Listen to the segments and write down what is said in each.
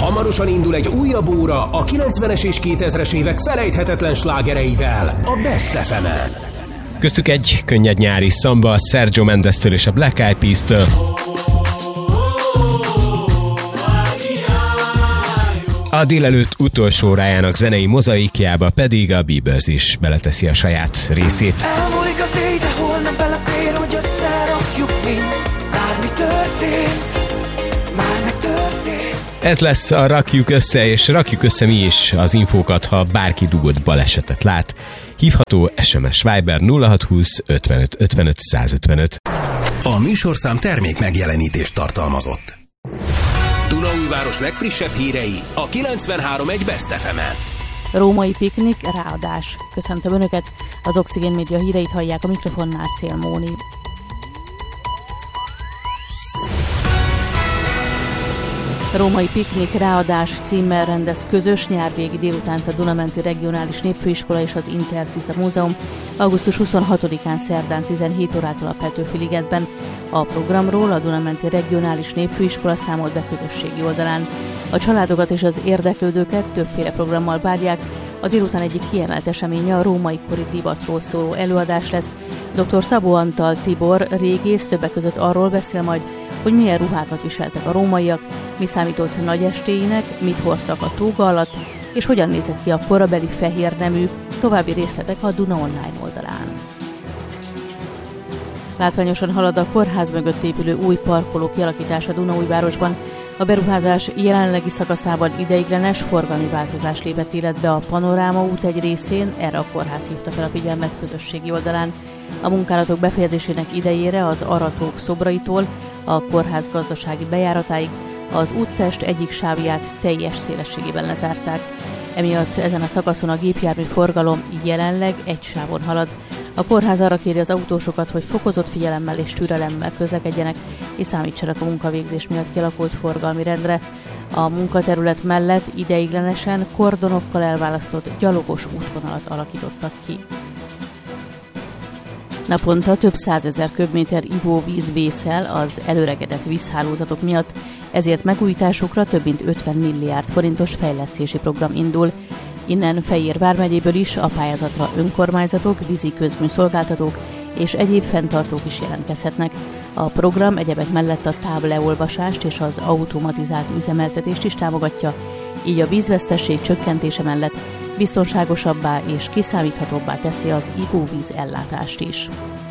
Hamarosan indul egy újabb óra a 90-es és 2000-es évek felejthetetlen slágereivel a Best FM-en. Köztük egy könnyed nyári szamba Sergio Mendestől és a Black Eyed Peas-től. A délelőtt utolsó órájának zenei mozaikjába pedig a Bieber is beleteszi a saját részét. Elmúlik az éj, de holnap belefér, hogy összerakjuk mind. Bármi történt, már megtörtént. Ez lesz a Rakjuk Össze, és rakjuk össze mi is az infókat, ha bárki dugott balesetet lát. Hívható SMS Viber 0620 55 55 155. A műsorszám termék megjelenítést tartalmazott. Dunaújváros legfrissebb hírei a 93.1 Best FM-en. Római piknik, ráadás. Köszöntöm Önöket, az Oxigén Média híreit hallják, a mikrofonnál Szél Móni. Római piknik, ráadás címmel rendez közös nyárvégi délutánt a Dunamenti Regionális Népfőiskola és az Interciza Múzeum augusztus 26-án szerdán 17 órától a Petőfi Ligetben. A programról a Dunamenti Regionális Népfőiskola számolt be közösségi oldalán. A családokat és az érdeklődőket többféle programmal várják. A délután egyik kiemelt eseménye a római kori divatról szóló előadás lesz. Dr. Szabó Antal Tibor régész többek között arról beszél majd, hogy milyen ruhákat viseltek a rómaiak, mi számított nagy estéinek, mit hordtak a tóga alatt, és hogyan nézett ki a korabeli fehér nemű. További részletek a Duna Online oldalán. Látványosan halad a kórház mögött épülő új parkoló kialakítása Dunaújvárosban. A beruházás jelenlegi szakaszában ideiglenes forgalmi változás lépett életbe a Panoráma út egy részén, erre a kórház hívta fel a figyelmet közösségi oldalán. A munkálatok befejezésének idejére az aratók szobraitól a kórház gazdasági bejáratáig az úttest egyik sávját teljes szélességében lezárták. Emiatt ezen a szakaszon a gépjármű forgalom jelenleg egy sávon halad. A kórház arra kéri az autósokat, hogy fokozott figyelemmel és türelemmel közlekedjenek, és számítsanak a munkavégzés miatt kialakult forgalmi rendre. A munkaterület mellett ideiglenesen kordonokkal elválasztott gyalogos útvonalat alakítottak ki. Naponta több 100 000 köbméter ivóvíz vészel az előregedett vízhálózatok miatt, ezért megújításukra több mint 50 milliárd forintos fejlesztési program indul. Innen Fejér vármegyéből is a pályázatra önkormányzatok, vízi közműszolgáltatók és egyéb fenntartók is jelentkezhetnek. A program egyebek mellett a távleolvasást és az automatizált üzemeltetést is támogatja, így a vízvesztesség csökkentése mellett biztonságosabbá és kiszámíthatóbbá teszi az ivóvíz ellátást is.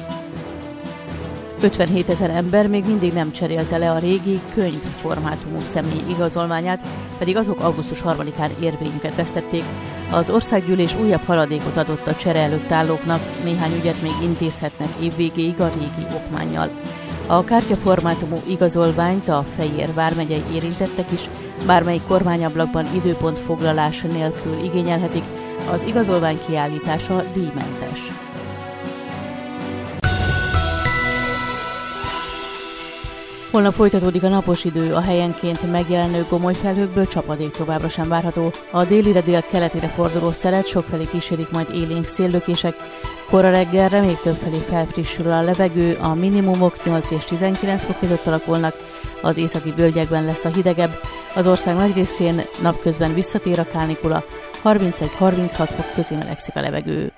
57 000 ember még mindig nem cserélte le a régi könyvformátumú személyi igazolványát, pedig azok augusztus 3-án érvényüket vesztették. Az országgyűlés újabb haladékot adott a csere előtt állóknak, néhány ügyet még intézhetnek évvégéig a régi okmánnyal. A kártyaformátumú igazolványt a Fejér vármegyei érintettek is bármelyik kormányablakban időpontfoglalás nélkül igényelhetik, az igazolvány kiállítása díjmentes. Holnap folytatódik a napos idő, a helyenként megjelenő gomoly felhőkből csapadék továbbra sem várható. A délire dél-keletire forduló szelet sokfelé kísérik majd élénk széllökések. Kora reggelre még többfelé felfrissül a levegő, a minimumok 8 és 19 fok között alakulnak, az északi völgyekben lesz a hidegebb, az ország nagy részén napközben visszatér a kánikula, 31-36 fok közé melegszik a levegő.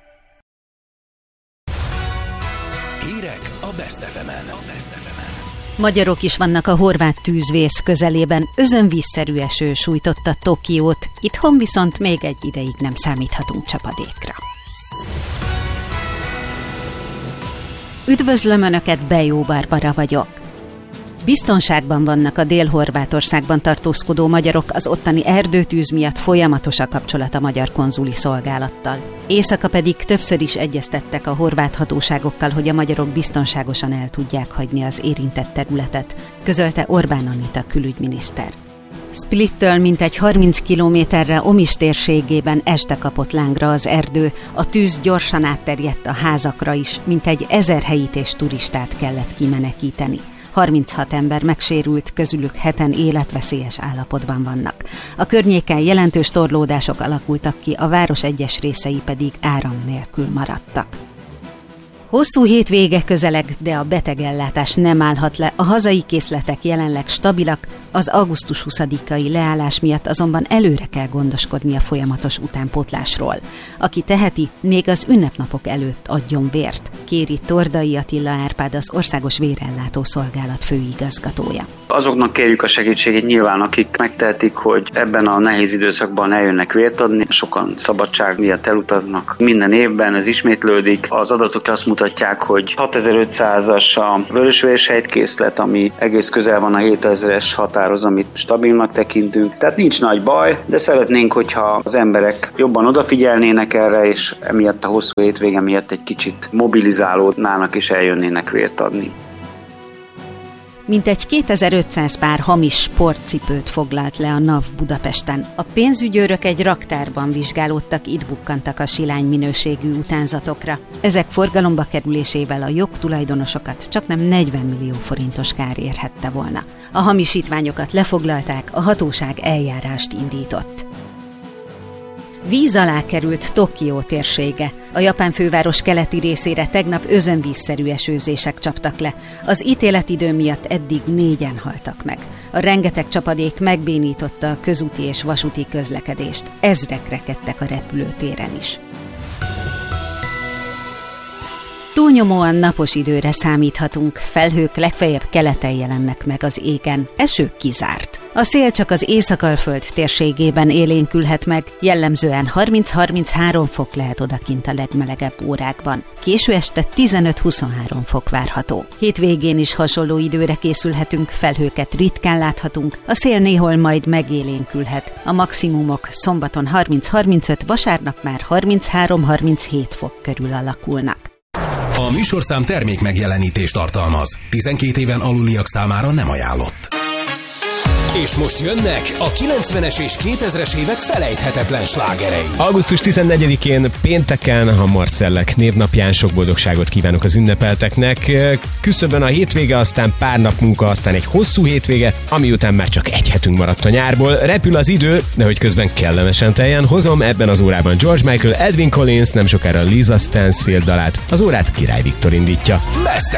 Hírek a Best FM-en. Magyarok is vannak a horvát tűzvész közelében. Özönvízszerű eső sújtotta Tokiót, itthon viszont még egy ideig nem számíthatunk csapadékra. Üdvözlöm Önöket, Bejó Barbara vagyok. Biztonságban vannak a Dél-Horvátországban tartózkodó magyarok, az ottani erdőtűz miatt folyamatos a kapcsolat a magyar konzuli szolgálattal. Éjszaka pedig többször is egyeztettek a horvát hatóságokkal, hogy a magyarok biztonságosan el tudják hagyni az érintett területet, közölte Orbán Anita külügyminiszter. Splittől mintegy 30 kilométerre Omis térségében este kapott lángra az erdő, a tűz gyorsan átterjedt a házakra is, mintegy 1000 helyit és turistát kellett kimenekíteni. 36 ember megsérült, közülük 7-en életveszélyes állapotban vannak. A környéken jelentős torlódások alakultak ki, a város egyes részei pedig áram nélkül maradtak. Hosszú hétvége közeleg, de a betegellátás nem állhat le, a hazai készletek jelenleg stabilak, Az augusztus 20-ai leállás miatt azonban előre kell gondoskodni a folyamatos utánpótlásról. Aki teheti, még az ünnepnapok előtt adjon vért, kéri Tordai Attila Árpád, az Országos Vérellátó Szolgálat főigazgatója. Azoknak kérjük a segítségét nyilván, akik megtehetik, hogy ebben a nehéz időszakban eljönnek vért adni. Sokan szabadság miatt elutaznak. Minden évben ez ismétlődik. Az adatok azt mutatják, hogy 6500-as a vörösvérsejtkészlet, ami egész közel van a 7000-es határhoz, amit stabilnak tekintünk. Tehát nincs nagy baj, de szeretnénk, hogyha az emberek jobban odafigyelnének erre, és emiatt a hosszú hétvége miatt egy kicsit mobilizálódnának és eljönnének vért adni. Mintegy 2500 pár hamis sportcipőt foglalt le a NAV Budapesten. A pénzügyőrök egy raktárban vizsgálódtak, itt bukkantak a silány minőségű utánzatokra. Ezek forgalomba kerülésével a jogtulajdonosokat csaknem 40 millió forintos kár érhette volna. A hamisítványokat lefoglalták, a hatóság eljárást indított. Víz alá került Tokió térsége. A japán főváros keleti részére tegnap özönvízszerű esőzések csaptak le. Az ítéletidő miatt eddig 4-en haltak meg. A rengeteg csapadék megbénította a közúti és vasúti közlekedést. Ezrek rekedtek a repülőtéren is. Túlnyomóan napos időre számíthatunk, felhők legfeljebb keleten jelennek meg az égen, eső kizárt. A szél csak az Észak-Alföld térségében élénkülhet meg, jellemzően 30-33 fok lehet odakint a legmelegebb órákban. Késő este 15-23 fok várható. Hétvégén is hasonló időre készülhetünk, felhőket ritkán láthatunk, a szél néhol majd megélénkülhet. A maximumok szombaton 30-35, vasárnap már 33-37 fok körül alakulnak. A műsorszám termék megjelenítést tartalmaz. 12 éven aluliak számára nem ajánlott. És most jönnek a 90-es és 2000-es évek felejthetetlen slágerei. Augusztus 14-én pénteken a Marcellek névnapján sok boldogságot kívánok az ünnepelteknek. Küszöbön a hétvége, aztán pár nap munka, aztán egy hosszú hétvége, ami után már csak egy hetünk maradt a nyárból. Repül az idő, de hogy közben kellemesen teljen, hozom ebben az órában George Michael, Edwin Collins, nem sokára Lisa Stansfield dalát. Az órát Király Viktor indítja. Best